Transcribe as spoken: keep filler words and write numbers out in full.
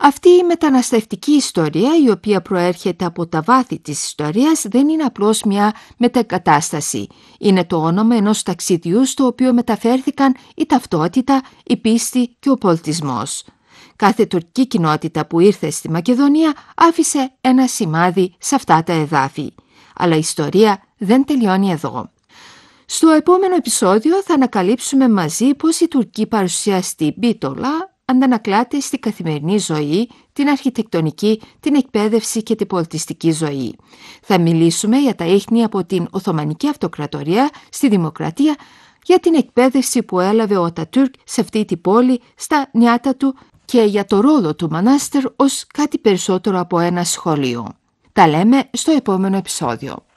Αυτή η μεταναστευτική ιστορία, η οποία προέρχεται από τα βάθη της ιστορίας, δεν είναι απλώς μια μετεγκατάσταση. Είναι το όνομα ενός ταξιδιού στο οποίο μεταφέρθηκαν η ταυτότητα, η πίστη και ο πολιτισμός. Κάθε τουρκική κοινότητα που ήρθε στη Μακεδονία άφησε ένα σημάδι σε αυτά τα εδάφη. Αλλά η ιστορία δεν τελειώνει εδώ. Στο επόμενο επεισόδιο θα ανακαλύψουμε μαζί πώς η τουρκική παρουσία στη Μπίτολα αντανακλάται στη καθημερινή ζωή, την αρχιτεκτονική, την εκπαίδευση και την πολιτιστική ζωή. Θα μιλήσουμε για τα ίχνη από την Οθωμανική Αυτοκρατορία στη Δημοκρατία, για την εκπαίδευση που έλαβε ο Ατατούρκ σε αυτή την πόλη, στα νιάτα του και για το ρόλο του Μανάστερ ως κάτι περισσότερο από ένα σχολείο. Τα λέμε στο επόμενο επεισόδιο.